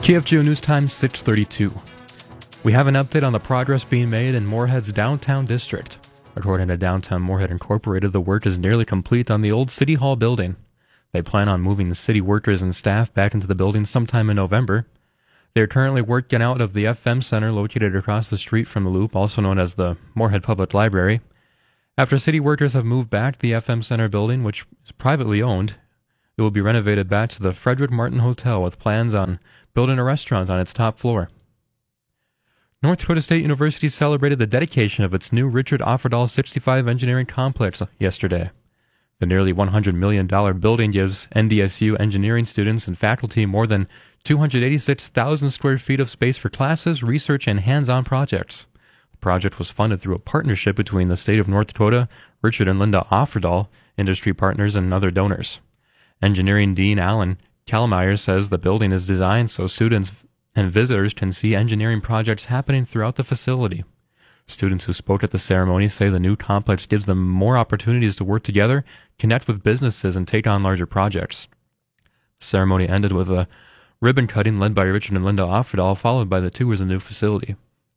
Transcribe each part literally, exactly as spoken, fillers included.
K F G O News Time, six thirty-two. We have an update on the progress being made in Moorhead's downtown district. According to Downtown Moorhead Incorporated, the work is nearly complete on the old City Hall building. They plan on moving the city workers and staff back into the building sometime in November. They are currently working out of the F M Center located across the street from the Loop, also known as the Moorhead Public Library. After city workers have moved back to the F M Center building, which is privately owned, it will be renovated back to the Frederick Martin Hotel with plans on building a restaurant on its top floor. North Dakota State University celebrated the dedication of its new Richard Offerdahl sixty-five Engineering Complex yesterday. The nearly one hundred million dollars building gives N D S U engineering students and faculty more than two hundred eighty-six thousand square feet of space for classes, research, and hands-on projects. The project was funded through a partnership between the state of North Dakota, Richard and Linda Offerdahl, industry partners, and other donors. Engineering Dean Alan Kalmeyer says the building is designed so students and visitors can see engineering projects happening throughout the facility. Students who spoke at the ceremony say the new complex gives them more opportunities to work together, connect with businesses, and take on larger projects. The ceremony ended with a ribbon cutting led by Richard and Linda Offerdahl, followed by the tours of the new facility.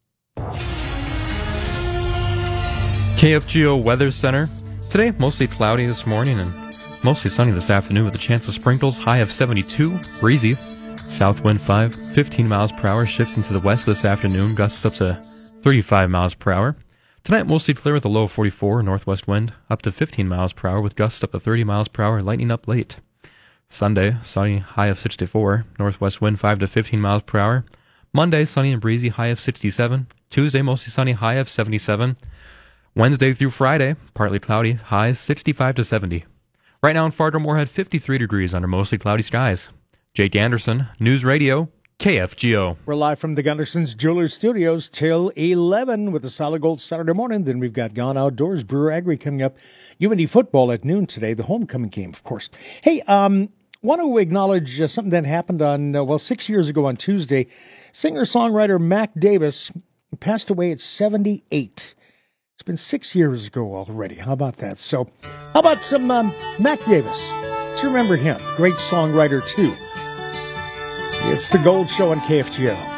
K F G O Weather Center. Today, mostly cloudy this morning and mostly sunny this afternoon with a chance of sprinkles, high of seventy-two, breezy. South wind five, fifteen miles per hour, shifting to the west this afternoon, gusts up to thirty-five miles per hour. Tonight, mostly clear with a low of forty-four, northwest wind up to fifteen miles per hour with gusts up to thirty miles per hour, lightning up late. Sunday, sunny, high of sixty-four, northwest wind five to fifteen miles per hour. Monday, sunny and breezy, high of sixty-seven. Tuesday, mostly sunny, high of seventy-seven. Wednesday through Friday, partly cloudy, highs sixty-five to seventy. Right now in Fargo-Moorhead, fifty-three degrees under mostly cloudy skies. Jake Anderson, News Radio, K F G O. We're live from the Gunderson's Jewelers Studios till eleven with the Solid Gold Saturday morning. Then we've got Gone Outdoors, Brewer Agri coming up. U N D football at noon today, the homecoming game, of course. Hey, um, want to acknowledge uh, something that happened on, uh, well, six years ago on Tuesday. Singer-songwriter Mac Davis passed away at seventy-eight. It's been six years ago already. How about that? So, how about some um, Mac Davis? Let's remember him. Great songwriter, too. It's the Gold Show on K F G O.